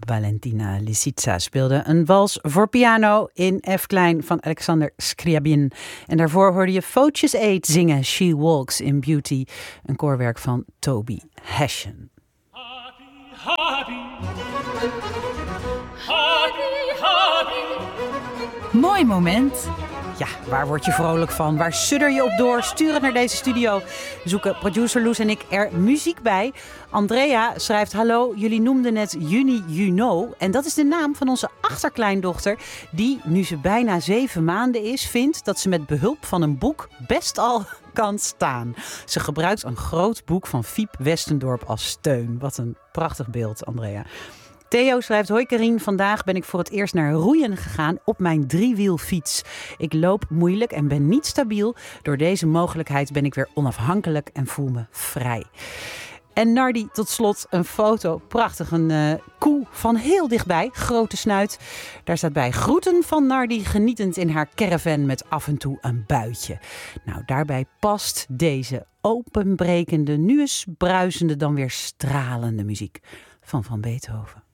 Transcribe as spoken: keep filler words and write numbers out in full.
Valentina Lisitsa speelde een wals voor piano in F klein van Alexander Scriabin. En daarvoor hoorde je Footjes Eight zingen She Walks in Beauty, een koorwerk van Toby Hessian. Happy, happy, happy, happy. Mooi moment. Ja, waar word je vrolijk van? Waar sudder je op door? Stuur het naar deze studio. Zoeken producer Loes en ik er muziek bij. Andrea schrijft: hallo, jullie noemden het Juni Juno. En dat is de naam van onze achterkleindochter, die, nu ze bijna zeven maanden is, vindt dat ze met behulp van een boek best al kan staan. Ze gebruikt een groot boek van Fiep Westendorp als steun. Wat een prachtig beeld, Andrea. Theo schrijft: hoi Karien, vandaag ben ik voor het eerst naar roeien gegaan op mijn driewielfiets. Ik loop moeilijk en ben niet stabiel. Door deze mogelijkheid ben ik weer onafhankelijk en voel me vrij. En Nardi, tot slot een foto. Prachtig, een uh, koe van heel dichtbij, grote snuit. Daar staat bij: groeten van Nardi, genietend in haar caravan met af en toe een buitje. Nou, daarbij past deze openbrekende, nu eens bruisende, dan weer stralende muziek van Van Beethoven.